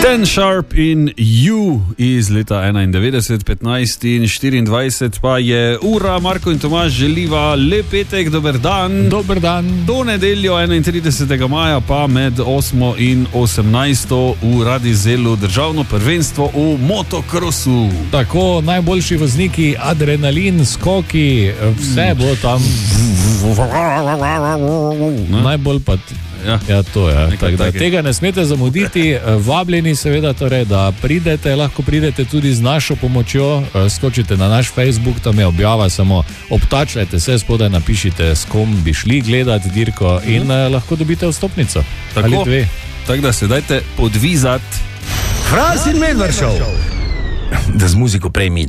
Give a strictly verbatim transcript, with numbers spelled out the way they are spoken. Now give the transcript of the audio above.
Dan Sharp in You iz leta enaindevetdeset, petnajst in štiriindvajset pa je ura. Marko in Tomaž želiva lep petek, dober dan. Dober dan. Do nedeljo enaintridesetega maja pa med osmo in osemnajsto v Radizelu državno prvenstvo v motokrosu. Tako, najboljši vozniki, adrenalin, skoki, vse bo tam. Najbolj pa... Ja, ja, to je. Ja. Da, tega ne smete zamuditi. Vabljeni seveda, torej, da pridete, lahko pridete tudi z našo pomočjo. Skočite na naš Facebook, tam je objava, samo obtačajte se, spodaj napišite, s kom bi šli gledati dirko in uh, lahko dobite vstopnico. Tako, ali dve. Tako da se dajte podvizati. Fras in Medvard Show. Da z muziko prej mine.